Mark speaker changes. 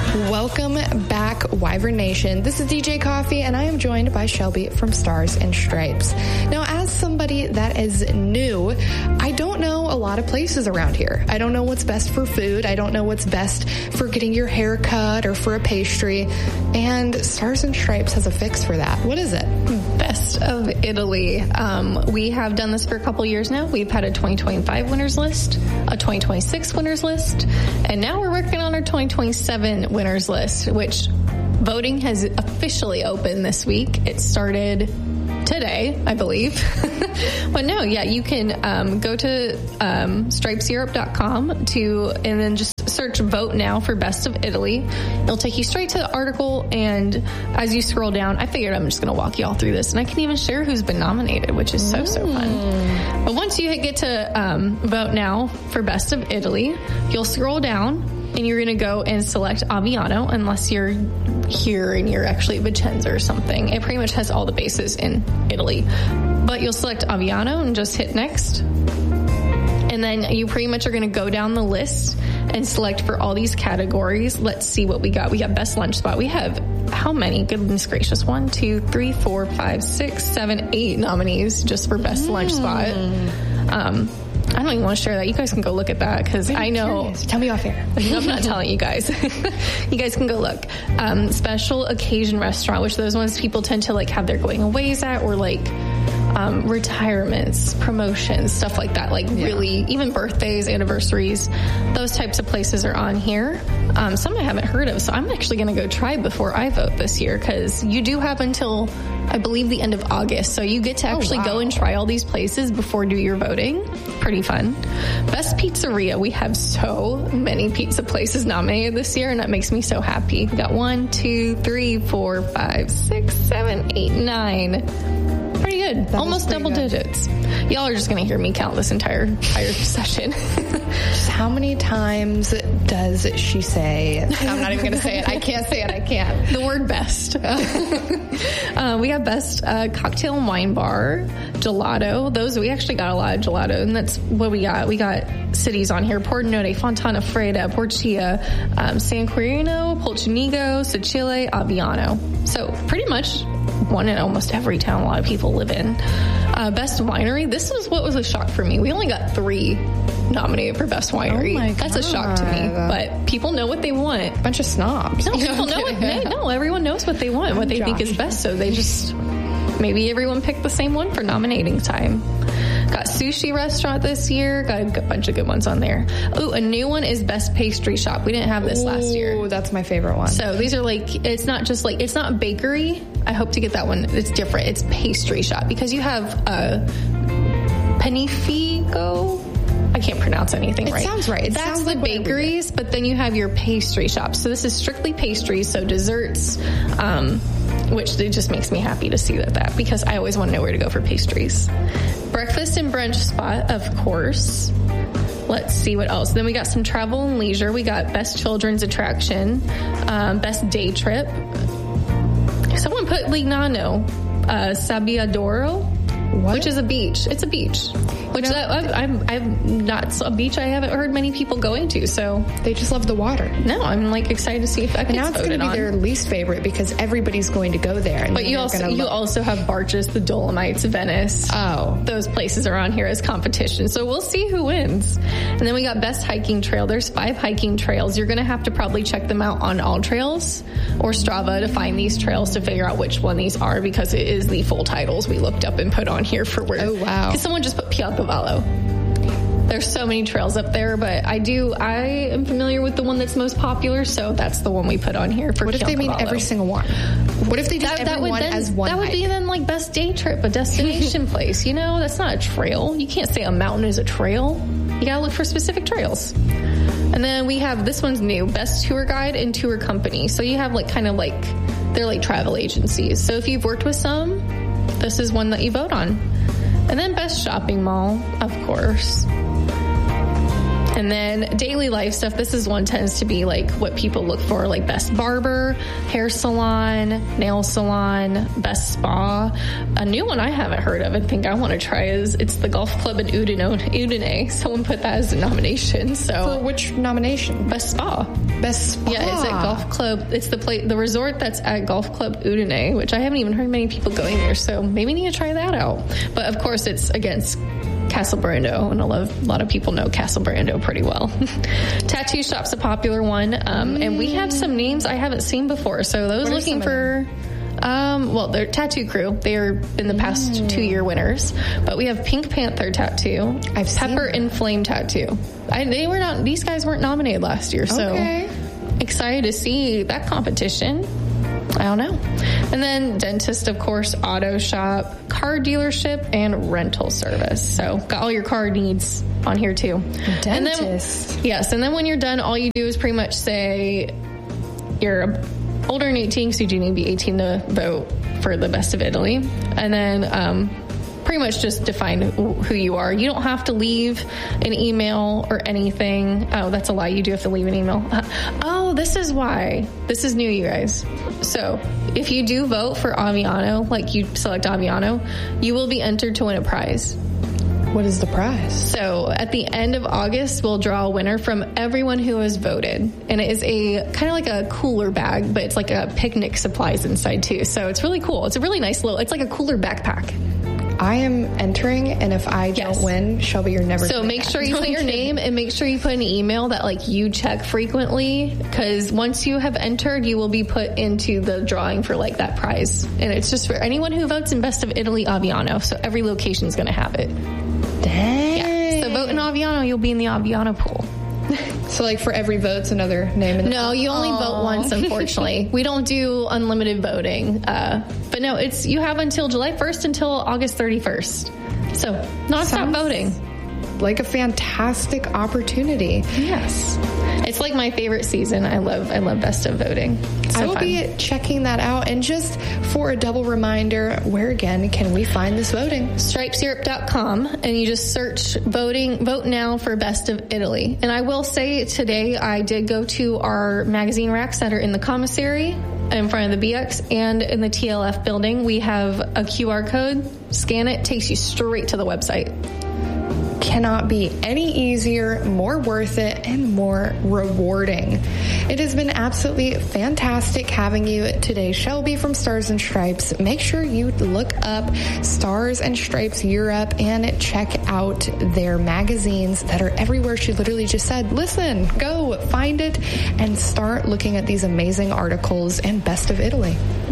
Speaker 1: Welcome back, Wyvern Nation. This is DJ Coffee, and I am joined by Shelby from Stars and Stripes. Now, as somebody that is new, I don't know a lot of places around here. I don't know what's best for food. I don't know what's best for getting your hair cut or for a pastry. And Stars and Stripes has a fix for that. What is it?
Speaker 2: Best of Italy. We have done this for a couple years now. We've had a 2025 winners list, a 2026 winners list, and now we're working on our 2027 winners list, which voting has officially opened this week. It started today, I believe. But no, yeah, you can go to stripeseurope.com and then just search vote now for Best of Italy. It'll take you straight to the article, and as you scroll down, I figured I'm just going to walk you all through this, and I can even share who's been nominated, which is so fun. But once you get to vote now for Best of Italy, you'll scroll down and you're going to go and select Aviano, unless you're here and you're actually at Vicenza or something. It pretty much has all the bases in Italy. But you'll select Aviano and just hit next. And then you pretty much are going to go down the list and select for all these categories. Let's see what we got. We got best lunch spot. We have how many? Goodness gracious. 1, 2, 3, 4, 5, 6, 7, 8 nominees just for best lunch spot. I don't even want to share that. You guys can go look at that, because I know.
Speaker 1: Curious. Tell me off air.
Speaker 2: I'm not telling you guys. You guys can go look. Special occasion restaurant, which those ones people tend to like have their going aways at, or like retirements, promotions, stuff like that. Really, even birthdays, anniversaries, those types of places are on here. Some I haven't heard of, so I'm actually going to go try before I vote this year, because you do have until, I believe, the end of August. So you get to actually go and try all these places before do your voting. Pretty fun. Best pizzeria. We have so many pizza places nominated this year, and that makes me so happy. We got 1, 2, 3, 4, 5, 6, 7, 8, 9. Pretty good. That almost double digits. Y'all are just going to hear me count this entire session.
Speaker 1: Just how many times does she say, I'm not even going to say it. I can't say it. I can't.
Speaker 2: The word best. We have best cocktail and wine bar, gelato. We actually got a lot of gelato, and that's what we got. We got cities on here: Pordenone, Fontana Freda, Porcia, San Quirino, Polcinigo, Sicile, Aviano. So pretty much one in almost every town a lot of people live in. Best winery. This is what was a shock for me. We only got 3 nominated for best winery.
Speaker 1: Oh my God.
Speaker 2: That's a shock to me. But people know what they want.
Speaker 1: Bunch of snobs.
Speaker 2: No, people know everyone knows what they want, what they think is best. So they just, maybe everyone picked the same one for nominating time. Got sushi restaurant this year. Got a bunch of good ones on there. Oh, a new one is best pastry shop. We didn't have this last year.
Speaker 1: Oh, that's my favorite one.
Speaker 2: So these are it's not just it's not bakery. I hope to get that one. It's different. It's pastry shop, because you have Panifico. I can't pronounce anything right.
Speaker 1: It sounds right.
Speaker 2: That's the bakeries, but then you have your pastry shops. So this is strictly pastries, so desserts, which it just makes me happy to see that, because I always want to know where to go for pastries. Breakfast and brunch spot, of course. Let's see what else. Then we got some travel and leisure. We got best children's attraction, best day trip. Someone put Lignano, Sabbiadoro, which is a beach. It's a beach. Which I'm not a beach I haven't heard many people going to, so
Speaker 1: they just love the water.
Speaker 2: No, I'm excited to see if that gets voted on.
Speaker 1: Now it's going to be their least favorite, because everybody's going to go there. And
Speaker 2: but you also have Barches, the Dolomites, Venice.
Speaker 1: Oh,
Speaker 2: those places are on here as competition. So we'll see who wins. And then we got best hiking trail. There's 5 hiking trails. You're going to have to probably check them out on All Trails or Strava to find these trails to figure out which one these are, because it is the full titles we looked up and put on here for where.
Speaker 1: Oh wow!
Speaker 2: Because someone just put Piattovallo. There's so many trails up there, but I am familiar with the one that's most popular, so that's the one we put on here for.
Speaker 1: What if they mean every single one? What if they just every one as one?
Speaker 2: That would be then best day trip, a destination place. That's not a trail. You can't say a mountain is a trail. You gotta look for specific trails. And then we have, this one's new, best tour guide and tour company. So you have they're like travel agencies. So if you've worked with some, this is one that you vote on. And then best shopping mall, of course. And then daily life stuff, this is one tends to be like what people look for, like best barber, hair salon, nail salon, best spa. A new one I haven't heard of and think I want to try it's the Golf Club in Udine. Someone put that as a nomination. So
Speaker 1: for which nomination?
Speaker 2: Best spa.
Speaker 1: Best spa.
Speaker 2: Yeah, it's at Golf Club. It's the resort that's at Golf Club Udine, which I haven't even heard many people going there. So maybe need to try that out. But of course, it's against Castle Brando, and a lot of people know Castle Brando pretty well. Tattoo shop's a popular one, and we have some names I haven't seen before. So those looking for, they're Tattoo Crew. They are in the past 2-year winners, but we have Pink Panther Tattoo, Pepper and Flame Tattoo. These guys weren't nominated last year, so excited to see that competition. I don't know. And then dentist, of course, auto shop, car dealership, and rental service. So got all your car needs on here too.
Speaker 1: Dentist.
Speaker 2: And then when you're done, all you do is pretty much say you're older than 18, so you do need to be 18 to vote for the Best of Italy. And then pretty much just define who you are. You don't have to leave an email or anything. Oh, that's a lie. You do have to leave an email. This is why. This is new, you guys. So if you do vote for Aviano, like you select Aviano, you will be entered to win a prize.
Speaker 1: What is the prize?
Speaker 2: So at the end of August, we'll draw a winner from everyone who has voted. And it is a kind of like a cooler bag, but it's like a picnic supplies inside too. So it's really cool. It's a really nice it's like a cooler backpack.
Speaker 1: I am entering, and if I don't win, Shelby, you're never.
Speaker 2: So make sure you put your name and make sure you put an email that you check frequently, because once you have entered, you will be put into the drawing for that prize, and it's just for anyone who votes in Best of Italy Aviano. So every location is going to have it.
Speaker 1: Dang.
Speaker 2: Yeah. So vote in Aviano, you'll be in the Aviano pool.
Speaker 1: So for every vote's another name?
Speaker 2: No, you only vote once, unfortunately. We don't do unlimited voting. But no, you have until July 1st until August 31st. So non-stop voting.
Speaker 1: Like a fantastic opportunity.
Speaker 2: Yes. It's like my favorite season. I love Best of Voting.
Speaker 1: I will be checking that out. And just for a double reminder, where again can we find this voting?
Speaker 2: Stripeseurope.com, and you just search vote now for Best of Italy. And I will say today I did go to our magazine racks that are in the commissary in front of the BX and in the TLF building. We have a QR code. Scan it, takes you straight to the website.
Speaker 1: Cannot be any easier, more worth it, and more rewarding. It has been absolutely fantastic having you today, Shelby from Stars and Stripes. Make sure you look up Stars and Stripes Europe and check out their magazines that are everywhere. She literally just said, listen, go find it and start looking at these amazing articles and Best of Italy.